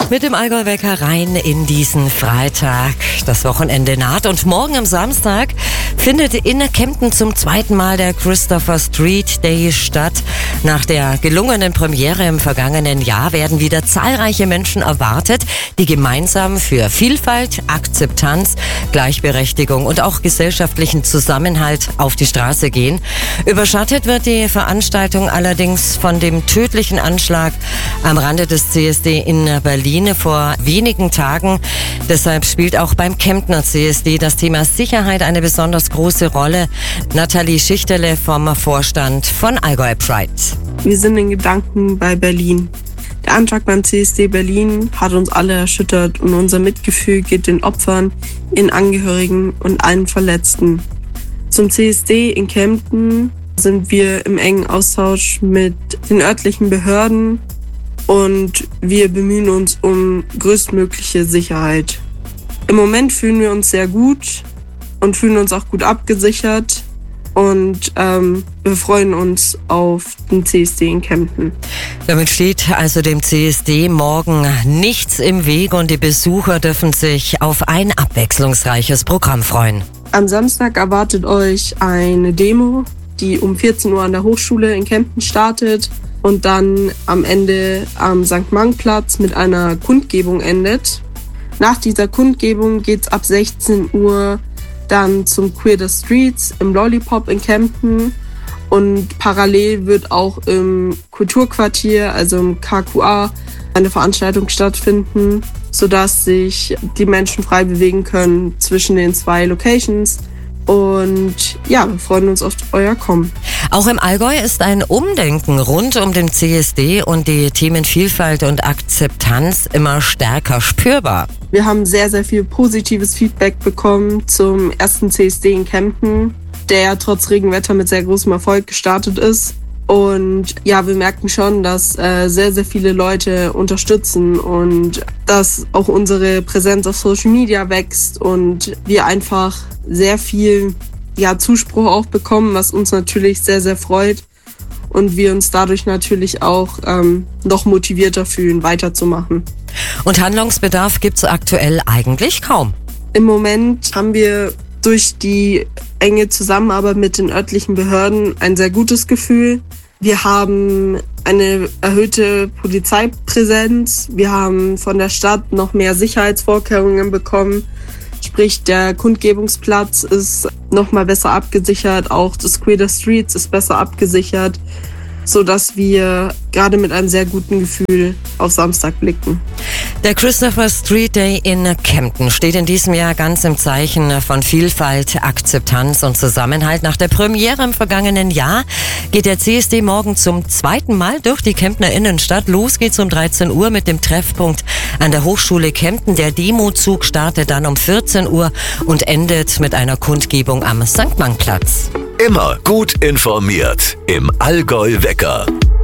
Mit dem Allgäu-Wecker rein in diesen Freitag. Das Wochenende naht und morgen am Samstag findet in Kempten zum zweiten Mal der Christopher Street Day statt. Nach der gelungenen Premiere im vergangenen Jahr werden wieder zahlreiche Menschen erwartet, die gemeinsam für Vielfalt, Akzeptanz, Gleichberechtigung und auch gesellschaftlichen Zusammenhalt auf die Straße gehen. Überschattet wird die Veranstaltung allerdings von dem tödlichen Anschlag am Rande des CSD in Berlin vor wenigen Tagen. Deshalb spielt auch beim Kemptner CSD das Thema Sicherheit eine besonders große Rolle. Nathalie Schichterle vom Vorstand von Allgäu Pride. Wir sind in Gedanken bei Berlin. Der Anschlag beim CSD Berlin hat uns alle erschüttert und unser Mitgefühl geht den Opfern, ihren Angehörigen und allen Verletzten. Zum CSD in Kempten sind wir im engen Austausch mit den örtlichen Behörden und wir bemühen uns um größtmögliche Sicherheit. Im Moment fühlen wir uns sehr gut und fühlen uns auch gut abgesichert. Und wir freuen uns auf den CSD in Kempten. Damit steht also dem CSD morgen nichts im Weg und die Besucher dürfen sich auf ein abwechslungsreiches Programm freuen. Am Samstag erwartet euch eine Demo, die um 14 Uhr an der Hochschule in Kempten startet und dann am Ende am Sankt-Mang-Platz mit einer Kundgebung endet. Nach dieser Kundgebung geht's ab 16 Uhr dann zum Queer the Streets im Lollipop in Kempten und parallel wird auch im Kulturquartier, also im KQA, eine Veranstaltung stattfinden, sodass sich die Menschen frei bewegen können zwischen den zwei Locations. Und ja, wir freuen uns auf euer Kommen. Auch im Allgäu ist ein Umdenken rund um den CSD und die Themen Vielfalt und Akzeptanz immer stärker spürbar. Wir haben sehr, sehr viel positives Feedback bekommen zum ersten CSD in Kempten, der trotz Regenwetter mit sehr großem Erfolg gestartet ist. Und ja, wir merken schon, dass sehr, sehr viele Leute unterstützen und dass auch unsere Präsenz auf Social Media wächst und wir einfach sehr viel Zuspruch auch bekommen, was uns natürlich sehr, sehr freut und wir uns dadurch natürlich auch noch motivierter fühlen, weiterzumachen. Und Handlungsbedarf gibt's aktuell eigentlich kaum. Im Moment haben wir durch die enge Zusammenarbeit mit den örtlichen Behörden ein sehr gutes Gefühl. Wir haben eine erhöhte Polizeipräsenz. Wir haben von der Stadt noch mehr Sicherheitsvorkehrungen bekommen. Sprich, der Kundgebungsplatz ist noch mal besser abgesichert. Auch das Queer the Streets ist besser abgesichert, sodass wir gerade mit einem sehr guten Gefühl auf Samstag blicken. Der Christopher Street Day in Kempten steht in diesem Jahr ganz im Zeichen von Vielfalt, Akzeptanz und Zusammenhalt. Nach der Premiere im vergangenen Jahr geht der CSD morgen zum zweiten Mal durch die Kemptner Innenstadt. Los geht's um 13 Uhr mit dem Treffpunkt an der Hochschule Kempten. Der Demozug startet dann um 14 Uhr und endet mit einer Kundgebung am Sankt-Mang-Platz. Immer gut informiert im Allgäu-Wecker.